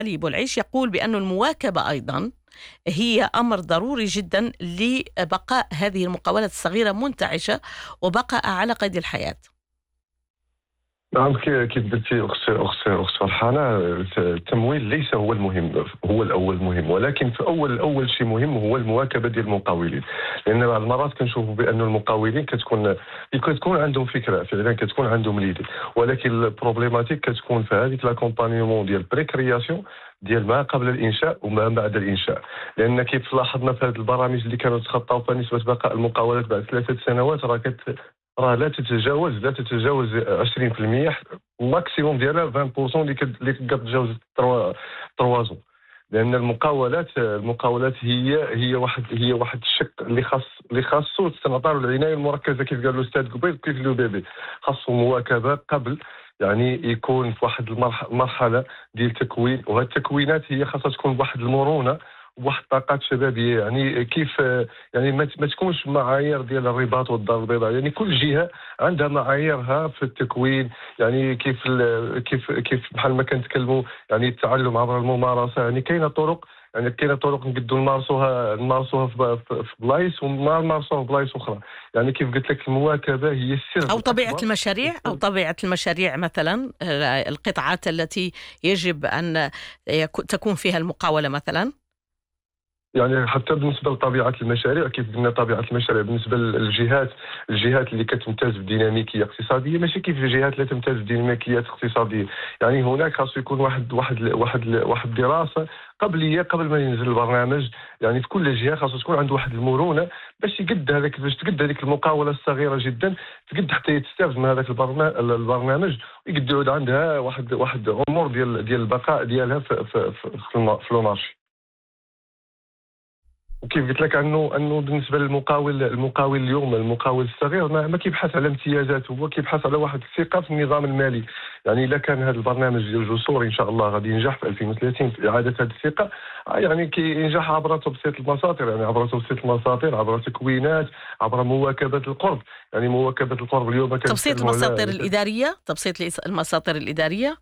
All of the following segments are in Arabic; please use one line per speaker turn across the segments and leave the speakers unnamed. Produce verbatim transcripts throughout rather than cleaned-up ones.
علي بولعيش يقول بأن المواكبة أيضا هي أمر ضروري جدا لبقاء هذه المقاولات الصغيرة منتعشة وبقاء على قيد الحياة.
نعم، كي- كيف قلتي اختي اختي اختي فرحانه، التمويل ليس هو المهم، هو الاول مهم، ولكن في اول اول شيء مهم هو المواكبه ديال المقاولين. لان بعض المرات كنشوفوا بان المقاولين كتكون كتكون عندهم فكره، فعلا كتكون عندهم ليدي، ولكن البروبليماتيك كتكون في هذيك لاكومبانيمون ديال بريكرياسيون ديال ما قبل الانشاء وما بعد الانشاء. لان كيف لاحظنا في هذه البرامج اللي كانوا تخطاو فيها نسبه بقاء المقاولات بعد ثلاثه سنوات، راه كت راه لا تتجاوز لا تتجاوز عشرين بالمئة، الماكسيموم ديالها عشرين بالمئة اللي كت- اللي كتجاوز ثلاثة زون. لان المقاولات المقاولات هي هي واحد هي واحد الشق اللي خاص اللي خاصو تنعطى العنايه المركزه، كيف قال الاستاذ قبيل، كيف لو بيبي خاصو مواكبه قبل، يعني يكون في واحد المرح- المرحله ديال تكوين، وهذه التكوينات هي خاصها تكون بواحد المرونه وواحد الطاقات شبابيه. يعني كيف يعني ما ما تكونش معايير ديال الرباط والدار البيضاء، يعني كل جهه عندها معاييرها في التكوين. يعني كيف ال- كيف كيف بحال ما كنتكلموا، يعني التعلم عبر الممارسه، يعني كاينه طرق، يعني كاينه طرق نقدروا نمارسوها نمارسوها في في في بلايص وما نمارسوها في بلايص اخرى. يعني كيف قلت لك المواكبه هي السر
أو طبيعة
الاكبر.
المشاريع أو طبيعة المشاريع مثلا، آه، القطاعات التي يجب أن يكو- تكون فيها المقاولة مثلا.
يعني حتى بالنسبه لطبيعه المشاريع، كيف قلنا طبيعه المشاريع بالنسبه للجهات الجهات اللي كتمتاز بديناميكيه اقتصاديه ماشي كيف الجهات اللي تمتاز بديناميكيات اقتصاديه. يعني هناك خاص يكون واحد واحد واحد واحد دراسه قبليه قبل ما ينزل البرنامج. يعني في كل جهه خاص تكون عنده واحد المرونه باش يقد هذاك باش تقد هذيك المقاوله الصغيره جدا، تقد حتى يستافد من هذاك البرنا- البرنامج، ويقد يعود عندها واحد واحد امور ديال ديال البقاء ديالها في في في, في, الم- في المارشي. وكيف قلت لك انه انه بالنسبه للمقاول المقاول اليوم المقاول الصغير ما, ما كيبحث على امتيازات، هو كيبحث على واحد الثقه في النظام المالي. يعني الا كان هذا البرنامج ديال الجسور ان شاء الله غادي ينجح في ألفين وثلاثين في اعاده هذه الثقه، آه يعني كينجح عبر تبسيط المساطر، يعني عبر تبسيط المساطر، عبر تكوينات، عبر مواكبه القرب. يعني مواكبه القرب اليوم
تبسيط
كنتكلموا
المساطر
على
الإدارية، تبسيط المساطر الإدارية.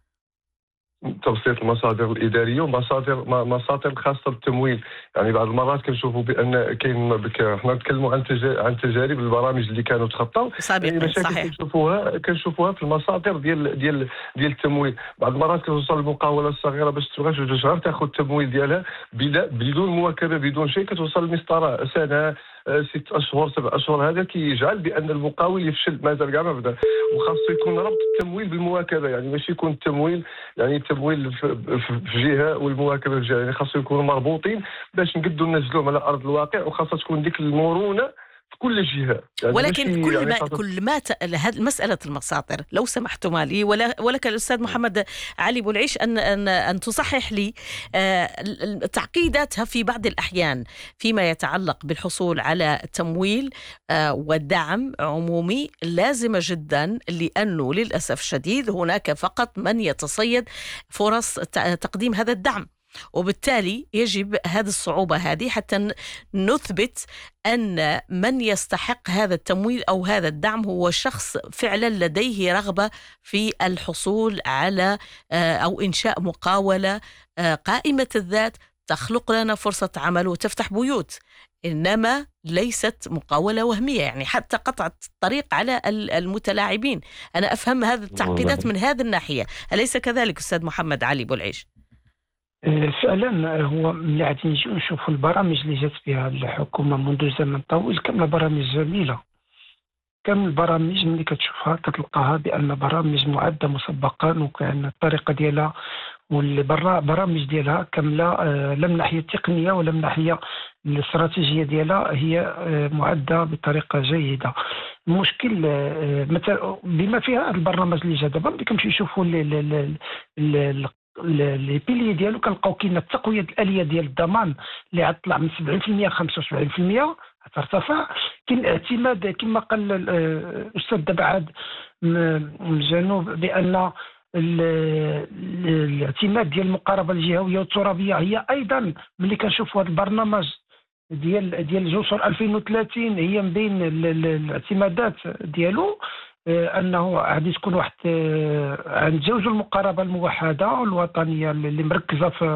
تبسيط المصادر الاداريه ومصادر مصادر خاصه بالتمويل. يعني بعض المرات كنشوفوا بان كاين بك حنا نتكلموا عن تجا... عن تجارب البرامج اللي كانوا تخطاو، يعني
سابقا
مشاكل
صحيح.
كنشوفوها كنشوفوها في المصادر ديال ديال ديال التمويل. بعض المرات كتوصل المقاوله الصغيره باش تبغاش غير تاخذ التمويل ديالها بلا بدون مواكبه بدون شيء، كتوصل لمسطره سنه آه، ست اشهر سبع اشهر. هذا كيجعل بان المقاول يفشل، مازال كاع ما بدا. وخاصه يكون ربط التمويل بالمواكبه، يعني ماشي يكون التمويل يعني التمويل في في جهه والمواكبه في جهه، يعني خاصهم يكونوا مربوطين باش نقدروا ننزلوهم على ارض الواقع. وخاصه تكون ديك المرونه في كل جهه، يعني
ولكن
ماشي
كل
يعني
ما
خاصة.
كل ما ت- هذه مسألة المساطر، لو سمحتما لي ولا ولك الأستاذ محمد علي بولعيش أن أن أن تصحح لي آه، ال- ال- تعقيداتها في بعض الأحيان فيما يتعلق بالحصول على تمويل آه، ودعم عمومي لازمة جدا، لأنه للأسف الشديد هناك فقط من يتصيد فرص ت- تقديم هذا الدعم، وبالتالي يجب هذه الصعوبة هذه حتى ن- نثبت أن من يستحق هذا التمويل أو هذا الدعم هو شخص فعلا لديه رغبة في الحصول على آه، أو إنشاء مقاولة آه، قائمة الذات تخلق لنا فرصة عمل وتفتح بيوت، إنما ليست مقاولة وهمية، يعني حتى قطع الطريق على ال- المتلاعبين. أنا أفهم هذه التعقيدات من هذه الناحية، أليس كذلك أستاذ محمد علي بولعيش؟
آه، فعلا هو ملي غادي نجيو نشوفوا البرامج اللي جات بها الحكومه منذ زمن طويل كامله برامج جميله. كامل البرامج ملي كتشوفها كتلقاها بان برامج معده مسبقا، وكان الطريقه ديالها والبرامج ديالها كامله، آه، لا من ناحيه التقنيه ولا من ناحيه الاستراتيجيه ديالها، هي آه، معده بطريقه جيده. المشكل آه، مثلا بما فيها البرنامج اللي جا دابا، ملي كنمشيو نشوفوا لي بيلي ديالو كنلقاو كاين التقويه الاليه ديال الضمان اللي عاد طلع من سبعين بالمئة خمسة وسبعين بالمئة ترتفع. كاين اعتماد كما قال ال- الاستاذ دابا عاد من الجنوب بان ال- ال- الاعتماد ديال المقاربه الجهويه والترابيه هي ايضا ملي كنشوفوا هذا البرنامج ديال ديال جسور ألفين وثلاثين هي من بين ال- ال- الاعتمادات ديالو، آه، انه غادي تكون واحد، آه، غنتجاوزوا المقاربه الموحده والوطنيه اللي مركزه في